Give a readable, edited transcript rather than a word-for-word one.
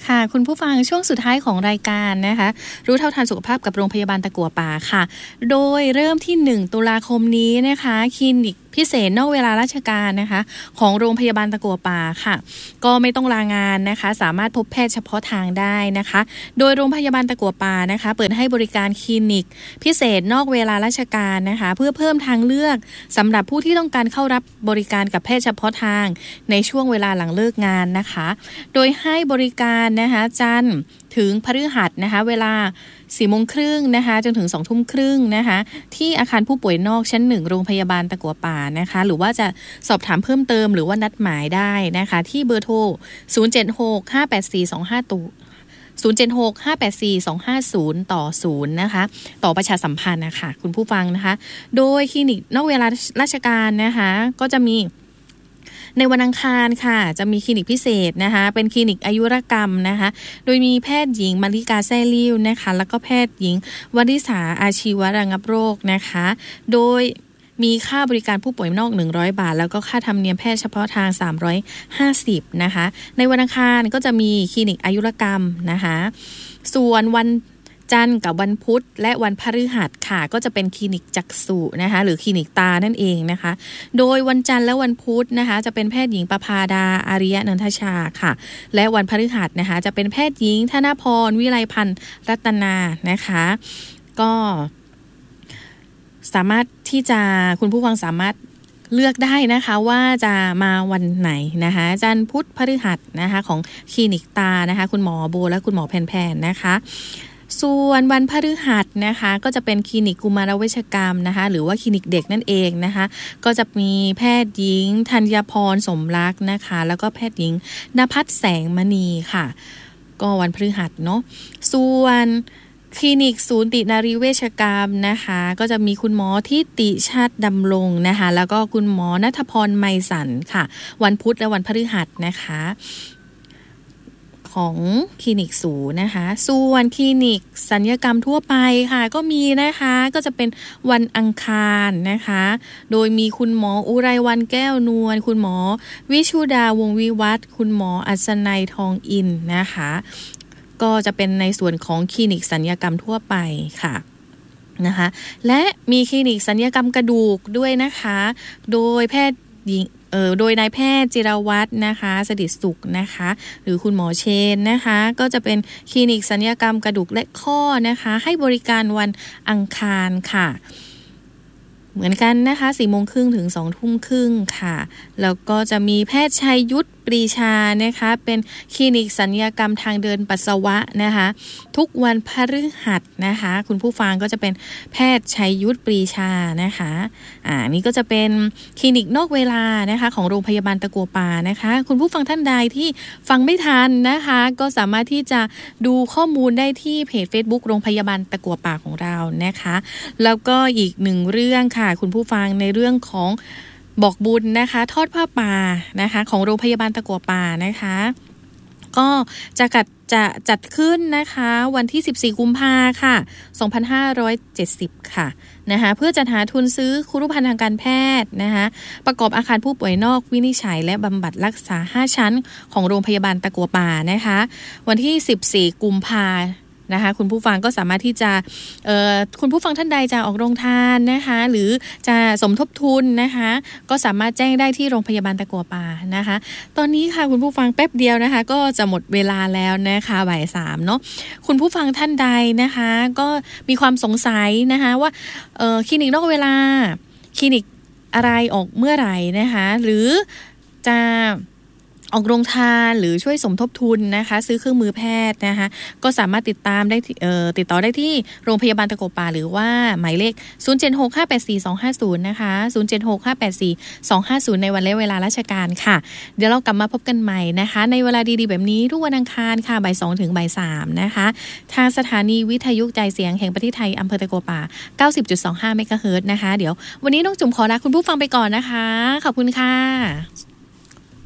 ค่ะคุณผู้ฟังช่วงสุดท้ายของรายการนะคะรู้เท่าทันสุขภาพกับโรงพยาบาลตะกั่วป่าค่ะโดยเริ่มที่1ตุลาคมนี้นะคะคลินิกพิเศษนอกเวลาราชการนะคะของโรงพยาบาลตะกั่วป่าค่ะก็ไม่ต้องลางานนะคะสามารถพบแพทย์เฉพาะทางได้นะคะโดยโรงพยาบาลตะกั่วป่านะคะเปิดให้บริการคลินิกพิเศษนอกเวลาราชการนะคะเพื่อเพิ่มทางเลือกสำหรับผู้ที่ต้องการเข้ารับบริการกับแพทย์เฉพาะทางในช่วงเวลาหลังเลิกงานนะคะโดยให้บริการนะคะจันทร์ถึงพฤหัสนะคะเวลา 4:30 นนะคะจนถึง 20:30 นนะคะที่อาคารผู้ป่วยนอกชั้น1โรงพยาบาลตะกั่วป่านะคะหรือว่าจะสอบถามเพิ่มเติมหรือว่านัดหมายได้นะคะที่เบอร์โทร 076-584-250 ต่อ 0นะคะต่อประชาสัมพันธ์นะคะคุณผู้ฟังนะคะโดยคลินิกนอกเวลาราชการนะคะก็จะมีในวันอังคารค่ะจะมีคลินิกพิเศษนะคะเป็นคลินิกอายุรกรรมนะคะโดยมีแพทย์หญิงมาริกาแซ่ลิ่วนะคะแล้วก็แพทย์หญิงวริษาอาชีวระงับโรคนะคะโดยมีค่าบริการผู้ป่วยนอก100 บาทแล้วก็ค่าธรรมเนียมแพทย์เฉพาะทาง350นะคะในวันอังคารก็จะมีคลินิกอายุรกรรมนะคะส่วนวันจันทร์กับวันพุธและวันพฤหัสค่ะก็จะเป็นคลินิกจักษุนะคะหรือคลินิกตานั่นเองนะคะโดยวันจันทร์และวันพุธนะคะจะเป็นแพทย์หญิงประภาดาอาริยนันทชาค่ะและวันพฤหัสนะคะจะเป็นแพทย์หญิงธนพรวิไลพันธ์รัตนานะคะก็สามารถที่จะคุณผู้ฟังสามารถเลือกได้นะคะว่าจะมาวันไหนนะคะจันทร์พุธพฤหัสนะคะของคลินิกตานะคะคุณหมอโบและคุณหมอแพนๆนะคะส่วนวันพฤหัสนะคะก็จะเป็นคลินิกกุมารเวชกรรมนะคะหรือว่าคลินิกเด็กนั่นเองนะคะก็จะมีแพทย์หญิงธัญพรสมรักนะคะแล้วก็แพทย์หญิงณภัสแสงมณีค่ะก็วันพฤหัสเนาะส่วนคลินิกศูนย์ตินารีเวชกรรมนะคะก็จะมีคุณหมอทิติชาติดำรงนะคะแล้วก็คุณหมอณัฐพรไมสันค่ะวันพุธและวันพฤหัสนะคะของคลินิกศูนย์นะคะส่วนคลินิกศัลยกรรมทั่วไปค่ะก็มีนะคะก็จะเป็นวันอังคารนะคะโดยมีคุณหมออุไรวรรณแก้วนวลคุณหมอวิชุดาวงศ์วิวัฒน์คุณหมออัศนัยทองอินนะคะก็จะเป็นในส่วนของคลินิกศัลยกรรมทั่วไปค่ะนะคะและมีคลินิกศัลยกรรมกระดูกด้วยนะคะโดยแพทย์หญิงโดยนายแพทย์จิรวัฒน์นะคะสดิษฐ์สุขนะคะหรือคุณหมอเชนนะคะก็จะเป็นคลินิกศัลยกรรมกระดูกและข้อนะคะให้บริการวันอังคารค่ะเหมือนกันนะคะ4:30 ถึง 20:30 ค่ะแล้วก็จะมีแพทย์ชัยยุทธปรีชานะคะเป็นคลินิกศัลยกรรมทางเดินปัสสาวะนะคะทุกวันพฤหัสนะคะคุณผู้ฟังก็จะเป็นแพทย์ชัยยุทธปรีชานะคะนี่ก็จะเป็นคลินิกนอกเวลานะคะของโรงพยาบาลตะกั่วป่านะคะคุณผู้ฟังท่านใดที่ฟังไม่ทันนะคะก็สามารถที่จะดูข้อมูลได้ที่เพจ Facebook โรงพยาบาลตะกั่วป่าของเรานะคะแล้วก็อีกหนึ่งเรื่องค่ะคุณผู้ฟังในเรื่องของบอกบุญนะคะทอดผ้าป่านะคะของโรงพยาบาลตะกั่วป่านะคะก็จะจัดขึ้นนะคะวันที่14 กุมภาพันธ์ค่ะ2570ค่ะนะคะเพื่อจัดหาทุนซื้อครุภัณฑ์ทางการแพทย์นะคะประกอบอาคารผู้ป่วยนอกวินิจฉัยและบำบัดรักษา5ชั้นของโรงพยาบาลตะกั่วป่านะคะวันที่14 กุมภาพันธ์นะคะคุณผู้ฟังก็สามารถที่จะคุณผู้ฟังท่านใดจะออกโรงทานนะคะหรือจะสมทบทุนนะคะก็สามารถแจ้งได้ที่โรงพยาบาลตะกั่วป่านะคะตอนนี้ค่ะคุณผู้ฟังแป๊บเดียวนะคะก็จะหมดเวลาแล้วนะคะบ่าย 3เนาะคุณผู้ฟังท่านใดนะคะก็มีความสงสัยนะคะว่าคลินิกนอกเวลาคลินิกอะไรออกเมื่อไหร่นะคะหรือจะออกโรงทานหรือช่วยสมทบทุนนะคะซื้อเครื่องมือแพทย์นะคะก็สามารถติดต่อได้ที่โรงพยาบาลตะกั่วป่าหรือว่าหมายเลข0765842250นะคะ0765842250ในวันและเวลาราชการค่ะเดี๋ยวเรากลับมาพบกันใหม่นะคะในเวลาดีๆแบบนี้ทุกวันอังคารค่ะบ่าย 2 ถึงบ่าย 3นะคะทางสถานีวิทยุกระจายเสียงแห่งประเทศไทยอำเภอตะกั่วป่า 90.25 เมกะเฮิรตซ์นะคะเดี๋ยววันนี้น้องจุ๋มขอลาคุณผู้ฟังไปก่อนนะคะขอบคุณค่ะ